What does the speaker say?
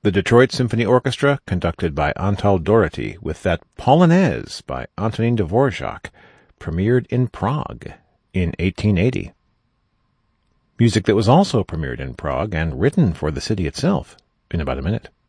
The Detroit Symphony Orchestra, conducted by Antal Doherty, with that Polonaise by Antonin Dvorak, premiered in Prague in 1880. Music that was also premiered in Prague and written for the city itself in about a minute.